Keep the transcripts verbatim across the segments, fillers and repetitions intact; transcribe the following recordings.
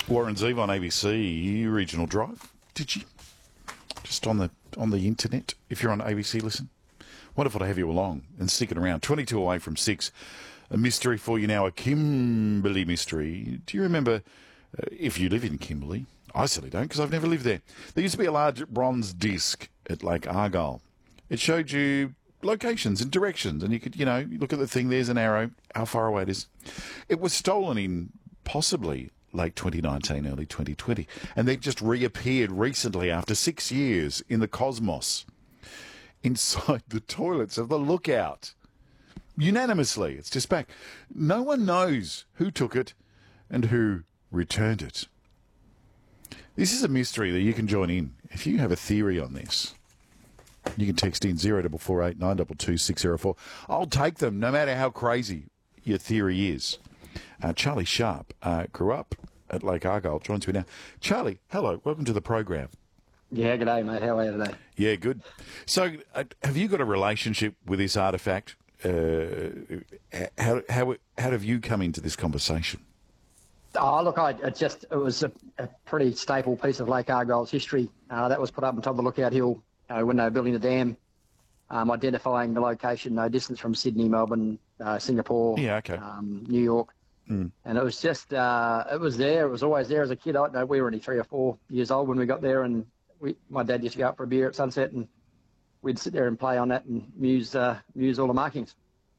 Warren Zeve on A B C Regional Drive. Did you? Just on the on the internet, if you're on A B C Listen. Wonderful to have you along and sticking around. twenty-two away from six. A mystery for you now, a Kimberley mystery. Do you remember, uh, if you live in Kimberley? I certainly don't, because I've never lived there. There used to be a large bronze disc at Lake Argyle. It showed you locations and directions, and you could, you know, you look at the thing, there's an arrow, how far away it is. It was stolen in possibly late twenty nineteen, early twenty twenty, and they just reappeared recently after six years in the cosmos inside the toilets of the Lookout. Unanimously, it's just back. No one knows who took it and who returned it. This is a mystery that you can join in. If you have a theory on this, you can text in zero four four eight nine two two six zero four. I'll take them, no matter how crazy your theory is. Uh, Charlie Sharp uh, grew up at Lake Argyle, joins me now. Charlie, hello, welcome to the program. Yeah, g'day, mate. How are you today? Yeah, good. So, uh, have you got a relationship with this artefact? Uh, how, how, how have you come into this conversation? Oh, look, I it just it was a, a pretty staple piece of Lake Argyle's history. Uh, that was put up on top of the Lookout Hill uh, when they were building the dam, um, identifying the location, no distance from Sydney, Melbourne, uh, Singapore, yeah, okay. um, New York. Mm. And it was just, uh, it was there. It was always there as a kid. I don't know, we were only three or four years old when we got there, and we, my dad used to go out for a beer at sunset, and we'd sit there and play on that and muse, uh, muse all the markings.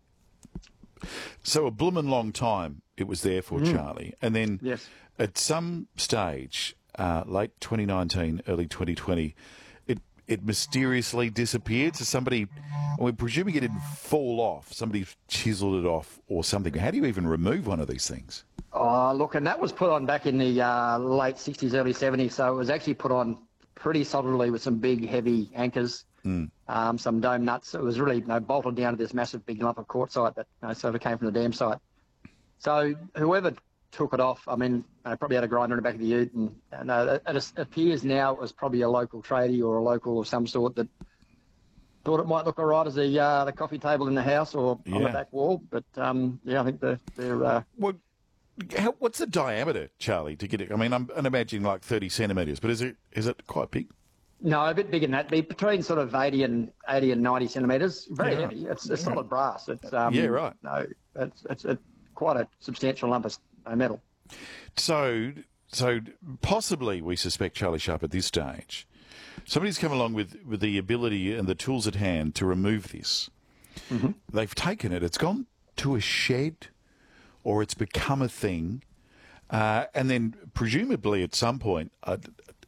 So a bloomin' long time it was there for mm. Charlie. And then yes. at some stage, uh, late twenty nineteen, early twenty twenty, it it mysteriously disappeared. So somebody, we're presuming it didn't fall off. Somebody chiseled it off or something. How do you even remove one of these things? Oh, look, and that was put on back in the uh, late sixties, early seventies. So it was actually put on pretty solidly with some big, heavy anchors. Mm. Um, some dome nuts. It was really you know, bolted down to this massive big lump of quartzite that you know, sort of came from the dam site. So whoever took it off, I mean, they probably had a grinder in the back of the ute, and, and uh, it appears now it was probably a local tradie or a local of some sort that thought it might look all right as the uh, the coffee table in the house or yeah. on the back wall. But um, yeah, I think they're. they're uh, well, how, what's the diameter, Charlie, to get it? I mean, I'm, I'm imagining like thirty centimetres, but is it is it quite big? No, a bit bigger than that. Be between sort of eighty and eighty and ninety centimetres. Very yeah, heavy. It's, it's yeah. solid brass. It's um, yeah, right. No, it's it's a, quite a substantial lump of metal. So, so possibly we suspect Charlie Sharp at this stage. Somebody's come along with with the ability and the tools at hand to remove this. Mm-hmm. They've taken it. It's gone to a shed, or it's become a thing, uh, and then presumably at some point. Uh,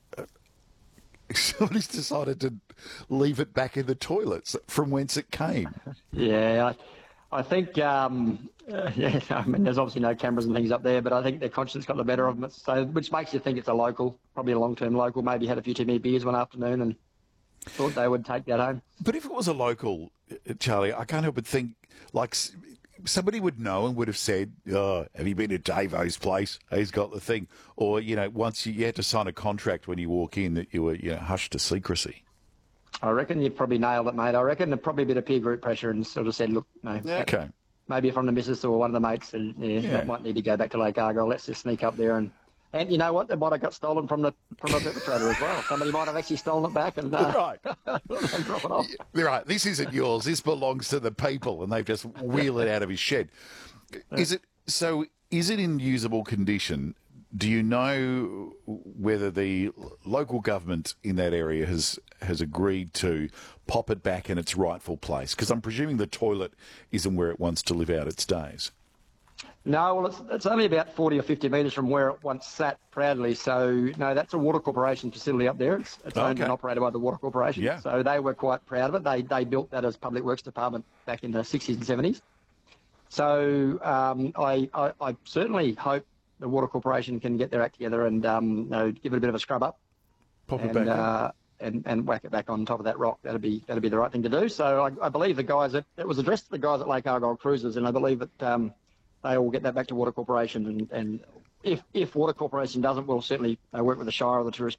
Somebody's decided to leave it back in the toilets from whence it came. Yeah, I, I think, um, uh, yeah, I mean, there's obviously no cameras and things up there, but I think their conscience got the better of them, so, which makes you think it's a local, probably a long-term local, maybe had a few too many beers one afternoon and thought they would take that home. But if it was a local, Charlie, I can't help but think, like, somebody would know and would have said, oh, have you been to Davo's place? He's got the thing. Or, you know, once you, you had to sign a contract when you walk in that you were, you know, hushed to secrecy. I reckon you probably nailed it, mate. I reckon there's probably a bit of peer group pressure and sort of said, look, no. Okay. Maybe from the missus or one of the mates, and yeah, yeah. that might need to go back to Lake Argyle. Let's just sneak up there and... And you know what? It might have got stolen from the from the perpetrator as well. Somebody might have actually stolen it back and uh, right. drop it off. Right. This isn't yours. This belongs to the people, and they've just wheeled it out of his shed. Is it so? Is it in usable condition? Do you know whether the local government in that area has has agreed to pop it back in its rightful place? Because I'm presuming the toilet isn't where it wants to live out its days. No, well, it's, it's only about forty or fifty metres from where it once sat proudly. So, no, that's a Water Corporation facility up there. It's, it's owned okay. and operated by the Water Corporation. Yeah. So they were quite proud of it. They they built that as Public Works Department back in the sixties and seventies. So um, I, I, I certainly hope the Water Corporation can get their act together and um, you know, give it a bit of a scrub up. Pop and, it back uh, and, and whack it back on top of that rock. That'd be that'd be the right thing to do. So I, I believe the guys, that, it was addressed to the guys at Lake Argyle Cruises, and I believe that... Um, they all get that back to Water Corporation, and, and if if Water Corporation doesn't, we'll certainly uh, work with the Shire or the Tourist